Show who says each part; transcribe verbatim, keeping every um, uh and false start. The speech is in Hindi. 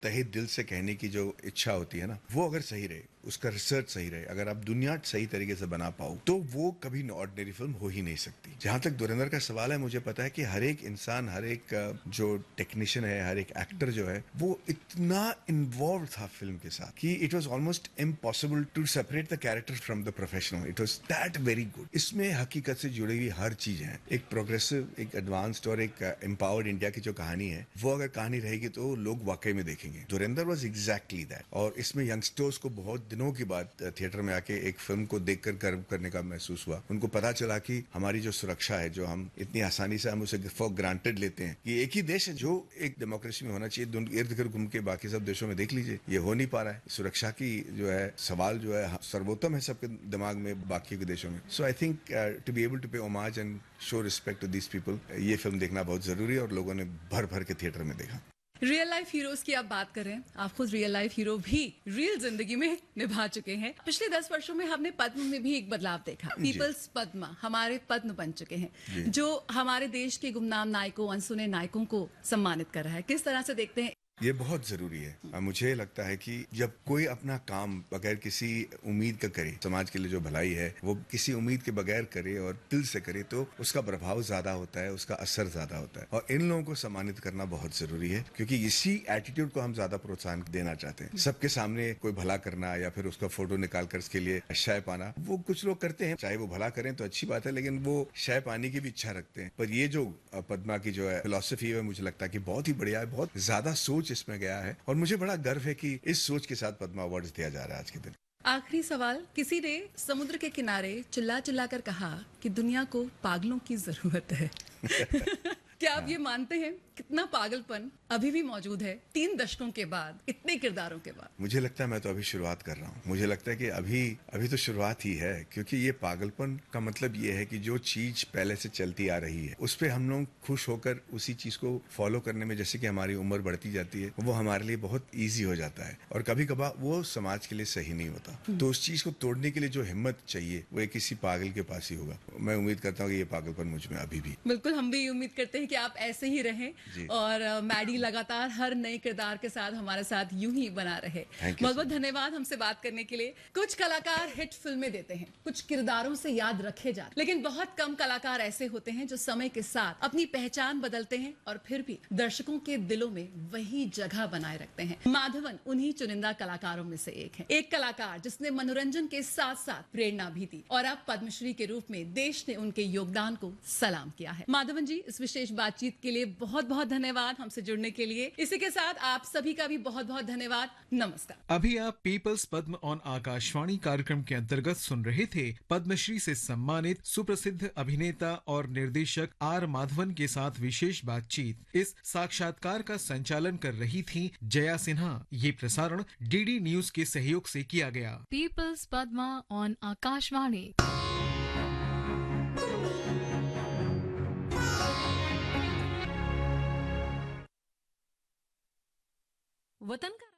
Speaker 1: तहे दिल से कहने की जो इच्छा होती है ना, वो अगर सही रहे, उसका रिसर्च सही रहे, अगर आप दुनिया सही तरीके से बना पाओ, तो वो कभी ऑर्डिनरी फिल्म हो ही नहीं सकती। जहां तक धुरंधर का सवाल है, मुझे पता है कि हर एक इंसान, हर एक जो टेक्नीशियन है, हर एक एक्टर जो है, वो इतना इन्वॉल्व था फिल्म के साथ कि it was almost impossible to separate the character from the professional. It was that very good. इसमें हकीकत से जुड़ी हुई हर चीज है। एक प्रोग्रेसिव, एक एडवांस्ड और एक एम्पावर्ड इंडिया की जो कहानी है, वो अगर कहानी रहेगी तो लोग वाकई में देखेंगे। धुरंधर वॉज एग्जैक्टली दैट। और इसमें यंगस्टर्स को बहुत दिनों के बाद थिएटर में आके एक फिल्म को देखकर गर्व करने का महसूस हुआ। उनको पता चला कि हमारी जो सुरक्षा है, जो हम इतनी आसानी से हम उसे फॉर ग्रांटेड लेते हैं, ये एक ही देश है जो एक डेमोक्रेसी में होना चाहिए। इर्द गिर्द घूम के बाकी सब देशों में देख लीजिए, ये हो नहीं पा रहा है। सुरक्षा की जो है सवाल जो है सर्वोत्तम है सबके दिमाग में बाकी के देशों में। सो I think to be able to पे homage and show respect to these people, ये फिल्म देखना बहुत जरूरी है और लोगों ने भर भर के थिएटर में देखा।
Speaker 2: रियल लाइफ हीरोज की आप बात करें, आप खुद रियल लाइफ हीरो भी रियल जिंदगी में निभा चुके हैं। पिछले दस वर्षों में हमने पद्म में भी एक बदलाव देखा। पीपल्स पद्मा हमारे पद्म बन चुके हैं, जो हमारे देश के गुमनाम नायकों, अनसुने नायकों को सम्मानित कर रहा है। किस तरह से देखते हैं?
Speaker 1: ये बहुत जरूरी है। मुझे लगता है कि जब कोई अपना काम बगैर किसी उम्मीद का करे, समाज के लिए जो भलाई है वो किसी उम्मीद के बगैर करे और दिल से करे, तो उसका प्रभाव ज्यादा होता है, उसका असर ज्यादा होता है। और इन लोगों को सम्मानित करना बहुत जरूरी है, क्योंकि इसी एटीट्यूड को हम ज्यादा प्रोत्साहन देना चाहते हैं। सबके सामने कोई भला करना या फिर उसका फोटो निकाल कर उसके लिए शय पाना, वो कुछ लोग करते हैं। चाहे वो भला करें तो अच्छी बात है, लेकिन वो शय पाने की भी इच्छा रखते हैं। पर ये जो पद्मा की जो है फिलॉसफी है, मुझे लगता है कि बहुत ही बढ़िया है, बहुत ज्यादा सोच इसमें गया है। और मुझे बड़ा गर्व है कि इस सोच के साथ पद्मा अवार्ड्स दिया जा रहा है आज के दिन।
Speaker 2: आखिरी सवाल, किसी ने समुद्र के किनारे चिल्ला चिल्ला कर कहा कि दुनिया को पागलों की जरूरत है। क्या आप ये मानते हैं कितना पागलपन अभी भी मौजूद है तीन दशकों के बाद, इतने किरदारों के बाद?
Speaker 1: मुझे लगता है मैं तो अभी शुरुआत कर रहा हूँ। मुझे लगता है कि अभी अभी तो शुरुआत ही है, क्योंकि ये पागलपन का मतलब ये है कि जो चीज पहले से चलती आ रही है उस पर हम लोग खुश होकर उसी चीज को फॉलो करने में, जैसे कि हमारी उम्र बढ़ती जाती है, वो हमारे लिए बहुत ईजी हो जाता है और कभी कभार वो समाज के लिए सही नहीं होता। तो उस चीज को तोड़ने के लिए जो हिम्मत चाहिए वो एक किसी पागल के पास ही होगा। मैं उम्मीद करता हूँ कि ये पागलपन मुझ में अभी भी।
Speaker 2: बिल्कुल, हम भी उम्मीद करते हैं कि आप ऐसे ही रहें और मैडी लगातार हर नए किरदार के साथ हमारे साथ यूं ही बना रहे। बहुत बहुत धन्यवाद हमसे बात करने के लिए। कुछ कलाकार हिट फिल्में देते हैं, कुछ किरदारों से याद रखे जाते, लेकिन बहुत कम कलाकार ऐसे होते हैं जो समय के साथ अपनी पहचान बदलते हैं और फिर भी दर्शकों के दिलों में वही जगह बनाए रखते हैं। माधवन उन्हीं चुनिंदा कलाकारों में से एक है। एक कलाकार जिसने मनोरंजन के साथ साथ प्रेरणा भी दी और अब पद्मश्री के रूप में देश ने उनके योगदान को सलाम किया है। माधवन जी, इस विशेष बातचीत के लिए बहुत बहुत धन्यवाद हमसे जुड़ने के लिए। इसी के साथ आप सभी का भी बहुत बहुत धन्यवाद। नमस्कार।
Speaker 3: अभी आप पीपल्स पद्म ऑन आकाशवाणी कार्यक्रम के अंतर्गत सुन रहे थे पद्मश्री से सम्मानित सुप्रसिद्ध अभिनेता और निर्देशक आर माधवन के साथ विशेष बातचीत। इस साक्षात्कार का संचालन कर रही थी जया सिन्हा। ये प्रसारण डीडी न्यूज के सहयोग से किया गया।
Speaker 4: Peoples Padma on Akashvani. वतन का